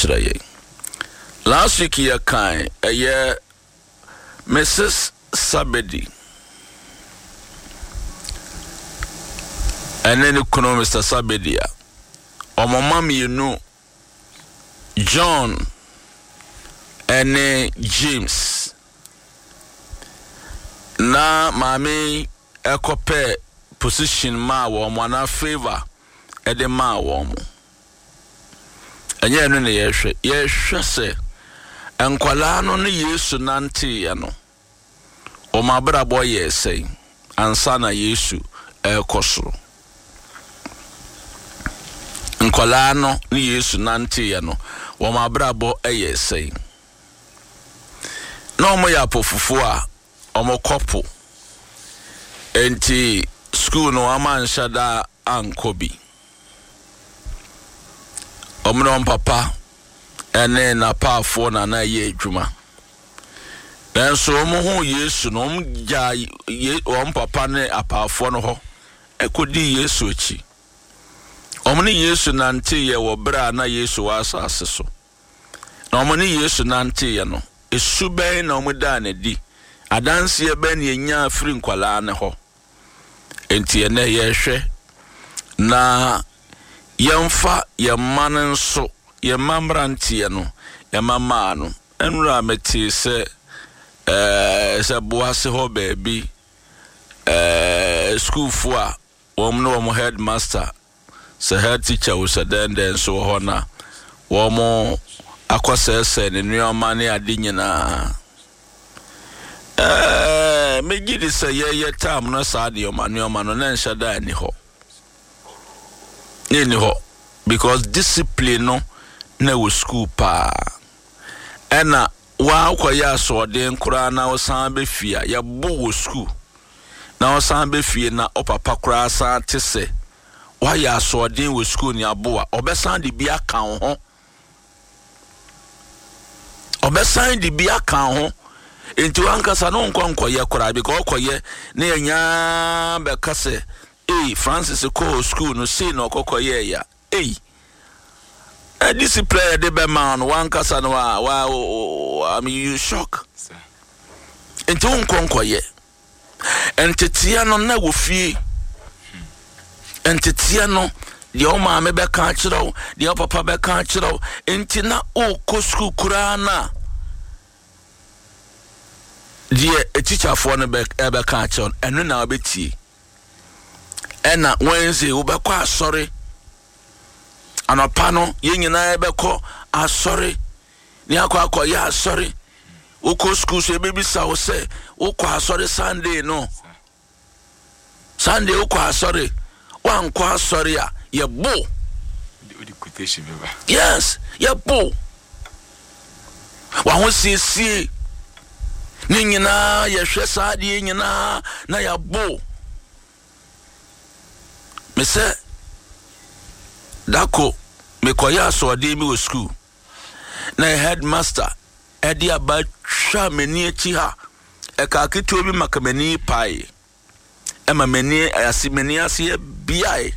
chire. Last week ya kai Mrs. Sabedi and then Mr. Sabedia or my mommy John and James na mami ekope position ma wo mo na favor e de ma wo mo enye no ne yehwe se enkwala no ne Yesu nante ya no o ma bra boy yesei ansa na Yesu ekosoro enkwala no ne Yesu nante ya no o ma bra bo yesei no mo ya pofufu a omo kopo enti school no amansha da ankobi omno papa ene na paafo na ye adwuma nanso omo hu Yesu no omgya papa ne apaafo no ho ekodi Yesu echi omne Yesu nante ye wo bra na Yesu wasase so na omne Yesu nante ye no esuben na omuda na di adanse ye ben ye nya afiri nkwala ne ho enti ene ye hwe na yemfa ye manen so ye mamrantie no ye mama no enura meti se boase ho baby school fu a wom headmaster se head teacher wo se den so ho na wom akosese ne nuoma ne ade nyina megidi se ye tam no saade o manuoma no na nshada ni ho because discipline no na wo school pa ena wa akoya so den kura na osan be fia ya bo wo school na osan be fie na opapa kura san tese wa ya so den wo school ni aboa obesan de bia kan ho obesan de bia kan ho enti wankasa no nkonkoye kura bi ko okoye na nya be kase Francis ko school no see no kokoye ya a discipline de be man wankasa no wa I mean you shock enti nkonkoye entitia no na wo fie entitia no de o ma me be kan kiro de o papa be kan kiro enti na o ko school kura na die teacher for no be kan kiro enu na obeti ena Wednesday wo be kwa asori anopa no ye nyina be ko asori ni akwa ya asori wo ko school so be bisa wo se wo kwa asori Sunday no Sunday wo kwa asori wan kwa asori a ye bo the quotation beba yes ye bo wa ho siesie ni nyina ye hwe saade nyina na ya bo me say dako me koya so de mi wo school na headmaster edi aba twa meni echi ha e ka keto bi makamani pai e ma meni asimeni ase biai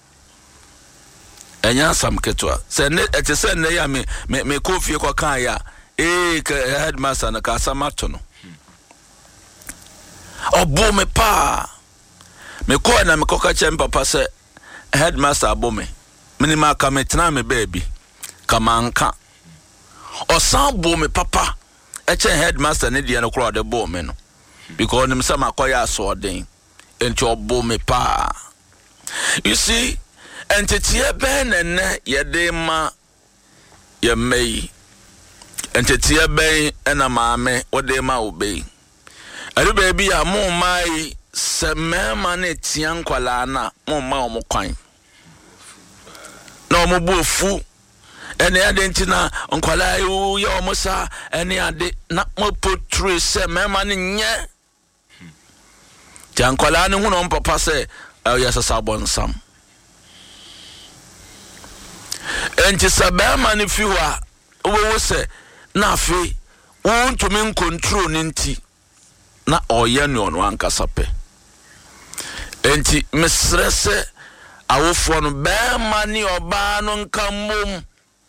enya sam ketwa se ne ete se ne ya me kofie kwa kan ya headmaster na ka samato no obo me pa me ko na me koka chem papa se headmaster abome minima ka metna me baby kamanka osan bo me papa eche headmaster ne die no kro de bo me no because nim say makoya so den enti obo me pa you see entitie ben ene ye de ma ye mei entitie ben ena maame o de ma obei adu baby ya mo mai se mema ne tian kwala na mo ma o mo kwan no mo buofu ene ade ntina nkwala yu ya o mo sa ene ade na mo portray se mema ne nye tian kwala ne hu no papa se ya sasa bonsam enti se mema ne fiwa wo se na afi won to me control nti na oye ne ono ankasa pe enti mesrese awofo no be mani oba no nkamom